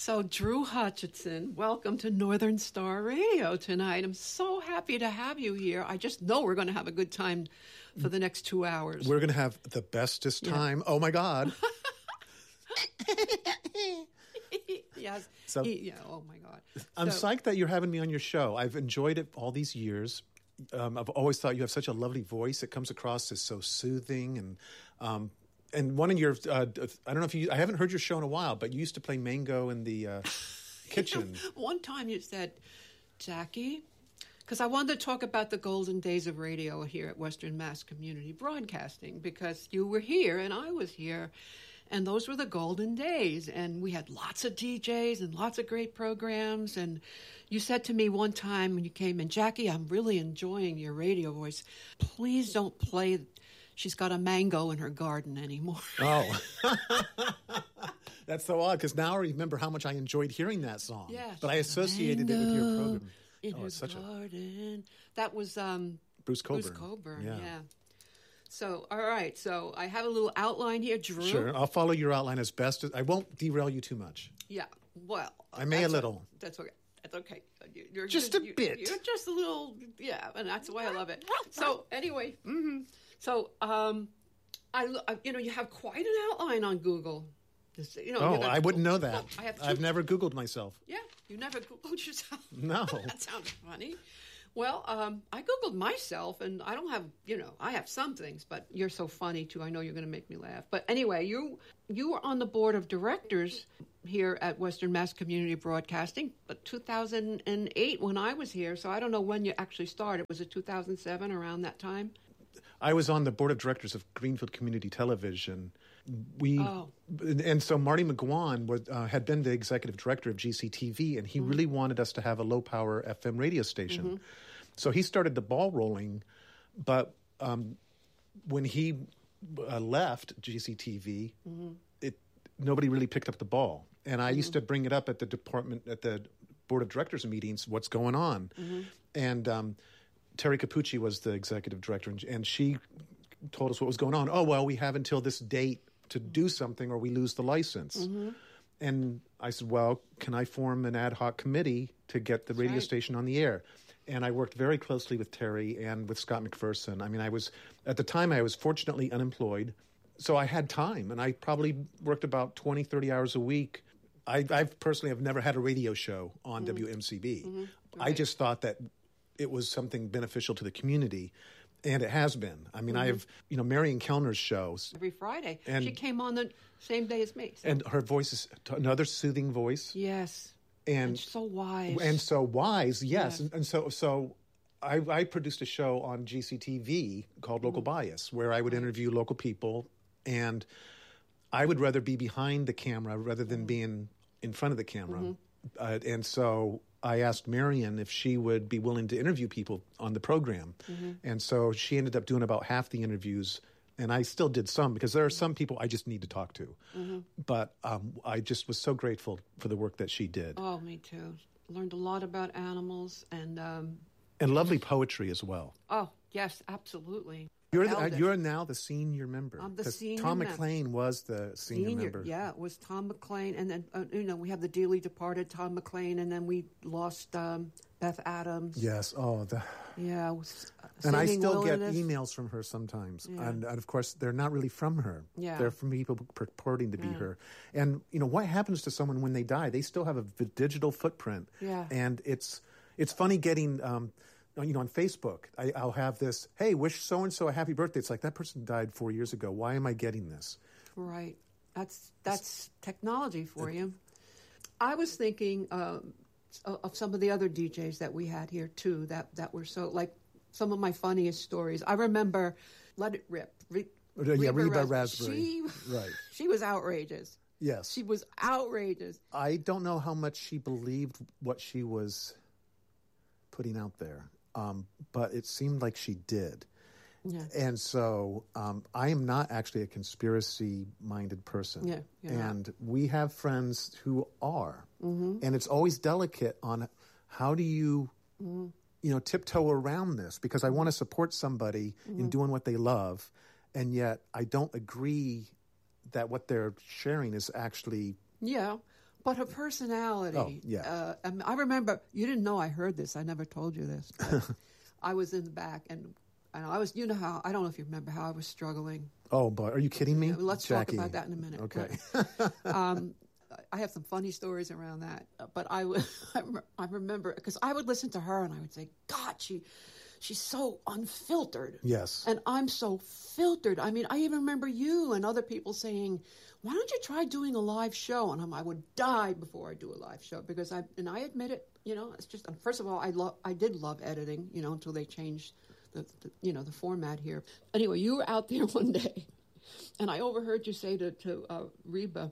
So, Drew Hutchinson, welcome to Northern Star Radio tonight. I'm so happy to have you here. I just know we're going to have a good time for the next 2 hours. We're going to have the bestest time. Yeah. Oh, my God. Yes. Oh, my God. I'm psyched that you're having me on your show. I've enjoyed it all these years. I've always thought you have such a lovely voice. It comes across as so soothing and one of your, I don't know if I haven't heard your show in a while, but you used to play Mango in the kitchen. One time you said, Jackie, because I wanted to talk about the golden days of radio here at Western Mass Community Broadcasting, because you were here and I was here, and those were the golden days, and we had lots of DJs and lots of great programs, and you said to me one time when you came in, Jackie, I'm really enjoying your radio voice. Please don't play She's Got a Mango in Her Garden anymore. Oh. That's so odd, because now I remember how much I enjoyed hearing that song. Yeah, but I associated it with your program. In her garden. That was Bruce Cockburn. Bruce Cockburn, yeah. So, all right. So I have a little outline here, Drew. Sure. I'll follow your outline as best as I won't derail you too much. Yeah. Well, I may a little. That's okay. That's okay. You're just a bit. You're just a little, and that's why I love it. So anyway, so you have quite an outline on Google. I wouldn't know that. Well, I've never Googled myself. Yeah, you never Googled yourself. No. That sounds funny. Well, I Googled myself, and I don't have, I have some things, but you're so funny, too. I know you're going to make me laugh. But anyway, you were on the board of directors here at Western Mass Community Broadcasting, but 2008 when I was here, so I don't know when you actually started. Was it 2007, around that time? I was on the board of directors of Greenfield Community Television. And so Marty McGuan had been the executive director of GCTV, and he really wanted us to have a low-power FM radio station. So he started the ball rolling, but when he left GCTV, nobody really picked up the ball. And I used to bring it up at the board of directors meetings, what's going on. And Terry Capucci was the executive director, and she told us what was going on. Oh, well, we have until this date to do something or we lose the license. And I said, well, can I form an ad hoc committee to get the radio station on the air? And I worked very closely with Terry and with Scott McPherson. I mean, at the time, I was fortunately unemployed, so I had time, and I probably worked about 20, 30 hours a week. I personally have never had a radio show on WMCB. I just thought that it was something beneficial to the community, and it has been. I mean, I have, Marion Kellner's shows. Every Friday. And she came on the same day as me. So. And her voice is another soothing voice. Yes. And so wise. And so wise, yes. And so I produced a show on GCTV called Local Bias, where I would interview local people, and I would rather be behind the camera rather than being in front of the camera. And so I asked Marion if she would be willing to interview people on the program. And so she ended up doing about half the interviews, and I still did some because there are some people I just need to talk to. But I just was so grateful for the work that she did. Oh, me too. Learned a lot about animals and lovely poetry as well. Oh, yes, absolutely. You're now the senior member. I'm the senior Tom member. McLean was the senior member. Yeah, it was Tom McLean. And then, we have the dearly departed Tom McLean. And then we lost Beth Adams. Yes. Oh, yeah. And I still get emails from her sometimes. Yeah. And, of course, they're not really from her. Yeah. They're from people purporting to be her. And, what happens to someone when they die? They still have a digital footprint. Yeah. And it's funny getting... on Facebook, I'll have this, hey, wish so-and-so a happy birthday. It's like, that person died 4 years ago. Why am I getting this? Right. That's technology for you. I was thinking of some of the other DJs that we had here, too, that were so, like, some of my funniest stories. I remember Let It Rip. Reba Raspberry. She was outrageous. Yes. She was outrageous. I don't know how much she believed what she was putting out there. But it seemed like she did. Yeah. And so I am not actually a conspiracy-minded person. Yeah, and we have friends who are. And it's always delicate on how do you, tiptoe around this? Because I want to support somebody in doing what they love, and yet I don't agree that what they're sharing is actually... Yeah. But her personality. Oh, yeah. I remember, you didn't know I heard this. I never told you this. But I was in the back, and I was, you know how, I don't know if you remember how I was struggling. Oh, boy. Are you kidding me? Let's Jackie. talk about that in a minute. Okay. I have some funny stories around that. But I remember, because I would listen to her and I would say, God, she's so unfiltered. Yes. And I'm so filtered. I mean, I even remember you and other people saying, why don't you try doing a live show? And I would die before I do a live show because I admit it, you know, it's just, first of all, I did love editing, you know, until they changed the format here. Anyway, you were out there one day and I overheard you say to Reba,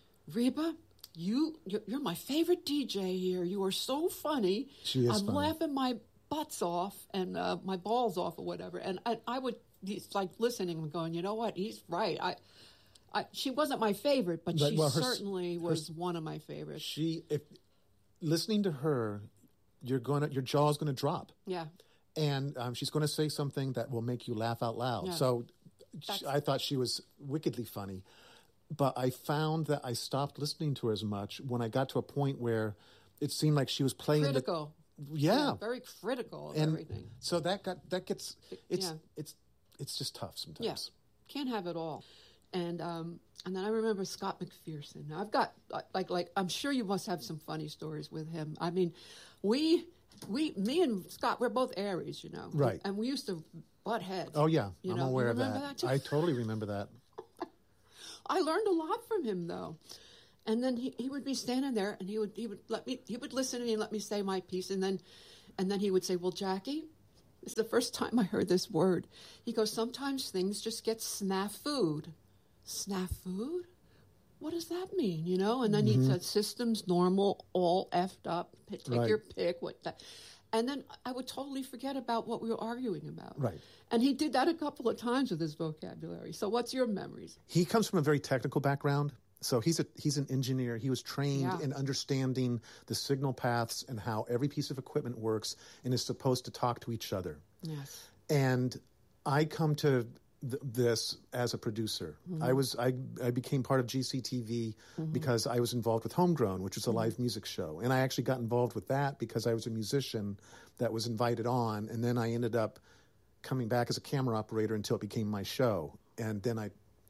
you're my favorite DJ here. You are so funny. She is I'm funny. laughing my butts off and my balls off or whatever. And I would be like listening and going, you know what? He's right. She wasn't my favorite, but she certainly was one of my favorites. If listening to her, your jaw's going to drop. Yeah. And she's going to say something that will make you laugh out loud. Yeah. So I thought she was wickedly funny. But I found that I stopped listening to her as much when I got to a point where it seemed like she was playing critical. Yeah, very critical of and everything. So that gets it's just tough sometimes. Yeah, can't have it all. And then I remember Scott McPherson. Now I've got like I'm sure you must have some funny stories with him. I mean, me and Scott, we're both Aries, you know, right? And we used to butt heads. Oh yeah, I'm aware of that too? I totally remember that. I learned a lot from him though. And then he would be standing there, and he would listen to me and let me say my piece, and then he would say, "Well, Jackie, this is the first time I heard this word." He goes, "Sometimes things just get snafu'd." Snafu'd? What does that mean? You know? And then he said, "Systems normal, all effed up. Take your pick." What that? And then I would totally forget about what we were arguing about. Right. And he did that a couple of times with his vocabulary. So, what's your memories? He comes from a very technical background. So he's an engineer. He was trained in understanding the signal paths and how every piece of equipment works and is supposed to talk to each other. Yes. And I come to this as a producer. I became part of GCTV because I was involved with Homegrown, which was a live music show. And I actually got involved with that because I was a musician that was invited on. And then I ended up coming back as a camera operator until it became my show. And then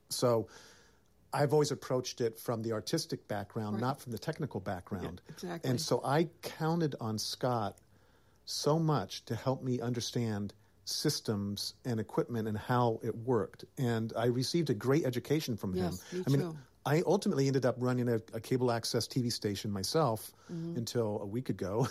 I've always approached it from the artistic background, not from the technical background. Yeah, exactly. And so I counted on Scott so much to help me understand systems and equipment and how it worked. And I received a great education from him. Me too. I ultimately ended up running a cable access TV station myself until a week ago.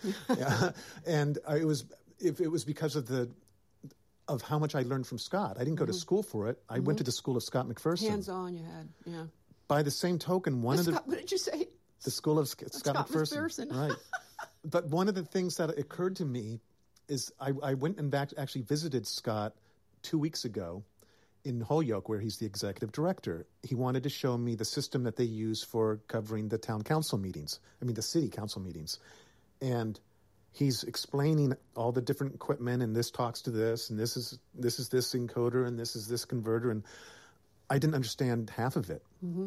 And it was because of how much I learned from Scott. I didn't go to school for it. I went to the school of Scott McPherson. Hands-on you had, yeah. By the same token, what did you say? The school of Scott McPherson. Right. But one of the things that occurred to me is I went and actually visited Scott 2 weeks ago in Holyoke, where he's the executive director. He wanted to show me the system that they use for covering the town council meetings. The city council meetings. And he's explaining all the different equipment, and this talks to this, and this is this encoder, and this is this converter, and I didn't understand half of it.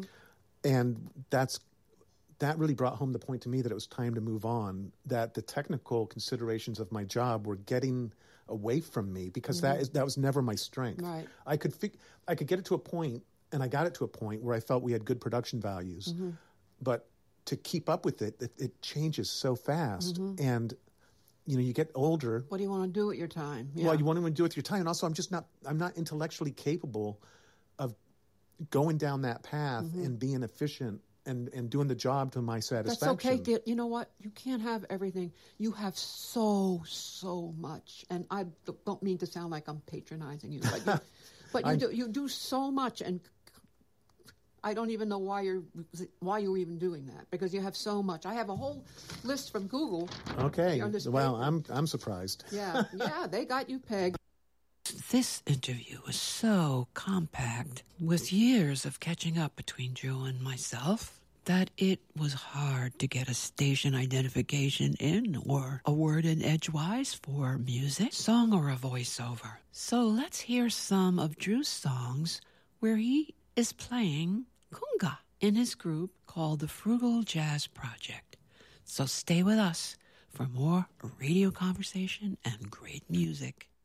And that really brought home the point to me that it was time to move on, that the technical considerations of my job were getting away from me because that was never my strength. Right. I could get it to a point, and I got it to a point where I felt we had good production values, but to keep up with it changes so fast, and you get older. What do you want to do with your time? Yeah. Well, you want to do with your time, and also I'm not intellectually capable of going down that path and being efficient and doing the job to my satisfaction. That's okay. You know what? You can't have everything. You have so much, and I don't mean to sound like I'm patronizing you, but you do so much, and I don't even know why you're even doing that, because you have so much. I have a whole list from Google. Okay. Well, I'm surprised. Yeah, they got you pegged. This interview was so compact, with years of catching up between Joe and myself, that it was hard to get a station identification in or a word in edgewise for music, song, or a voiceover. So let's hear some of Drew's songs where he is playing conga. in his group called the Frugal Jazz Project. So stay with us for more radio conversation and great music.